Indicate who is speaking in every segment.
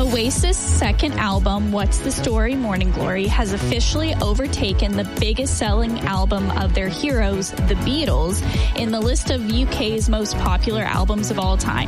Speaker 1: Oasis' second album, What's the Story? Morning Glory, has officially overtaken the biggest selling album of their heroes, the Beatles, in the list of UK's most popular albums of all time.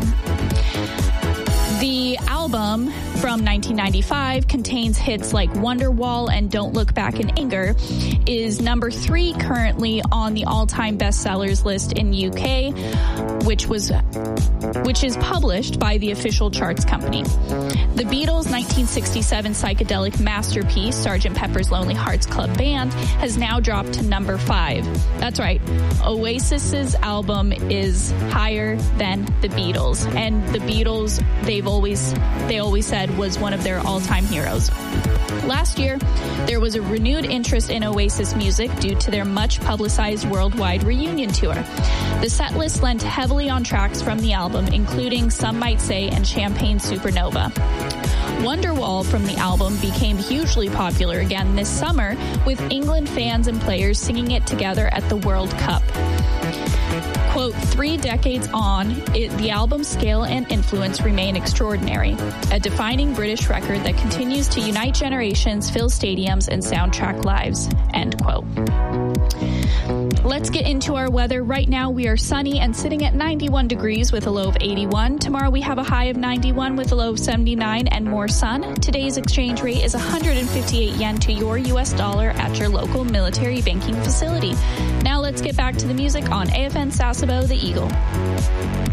Speaker 1: The album from 1995 contains hits like Wonderwall and Don't Look Back in Anger, is number 3 currently on the all-time bestsellers list in UK, which is published by the official charts company. The Beatles' 1967 psychedelic masterpiece, Sgt. Pepper's Lonely Hearts Club Band, has now dropped to number 5. That's right, Oasis's album is higher than the Beatles, and the Beatles, they always said was one of their all-time heroes. Last year, there was a renewed interest in Oasis music due to their much-publicized worldwide reunion tour. The set list lent heavily on tracks from the album, including Some Might Say and Champagne Supernova. Wonderwall from the album became hugely popular again this summer, with England fans and players singing it together at the World Cup. Quote, 3 decades on, the album's scale and influence remain extraordinary, a defining British record that continues to unite generations, fill stadiums, and soundtrack lives, end quote. Let's get into our weather. Right now, we are sunny and sitting at 91 degrees with a low of 81. Tomorrow, we have a high of 91 with a low of 79 and more sun. Today's exchange rate is 158 yen to your U.S. dollar at your local military banking facility. Now, let's get back to the music on AFN Sasebo, The Eagle.